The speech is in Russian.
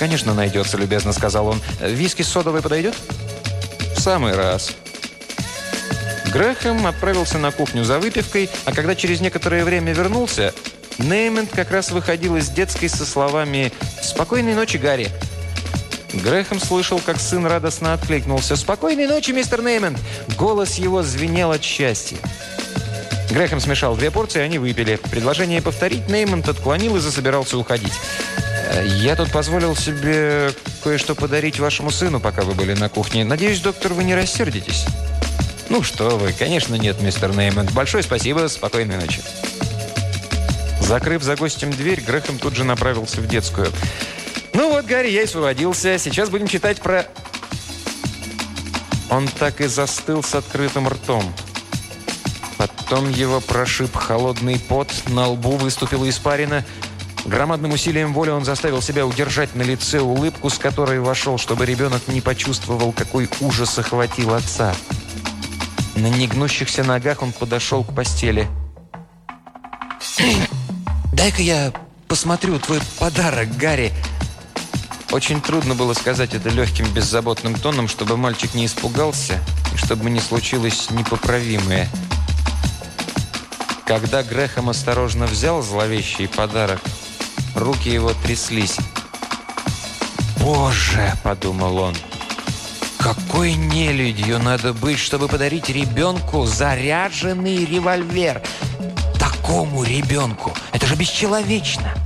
«Конечно, найдется», – любезно сказал он. «Виски с содовой подойдет?» «В самый раз». Грэхэм отправился на кухню за выпивкой, а когда через некоторое время вернулся, Неймонд как раз выходил из детской со словами «Спокойной ночи, Гарри». Грэхэм слышал, как сын радостно откликнулся. «Спокойной ночи, мистер Неймонд!» Голос его звенел от счастья. Грэхэм смешал 2 порции, они выпили. Предложение повторить Неймонд отклонил и засобирался уходить. «Я тут позволил себе кое-что подарить вашему сыну, пока вы были на кухне. Надеюсь, доктор, вы не рассердитесь?» «Ну что вы, конечно нет, мистер Неймонд. Большое спасибо, спокойной ночи». Закрыв за гостем дверь, Грэхэм тут же направился в детскую. «Ну вот, Гарри, я и освободился. Сейчас будем читать про...» Он так и застыл с открытым ртом. Потом его прошиб холодный пот, на лбу выступила испарина. Громадным усилием воли он заставил себя удержать на лице улыбку, с которой вошел, чтобы ребенок не почувствовал, какой ужас охватил отца. На негнущихся ногах он подошел к постели. «Дай-ка я посмотрю твой подарок, Гарри». Очень трудно было сказать это легким, беззаботным тоном, чтобы мальчик не испугался и чтобы не случилось непоправимое. Когда Грэхэм осторожно взял зловещий подарок, руки его тряслись. «Боже!» – подумал он. «Какой нелюдью надо быть, чтобы подарить ребенку заряженный револьвер? Такому ребенку! Это же бесчеловечно!»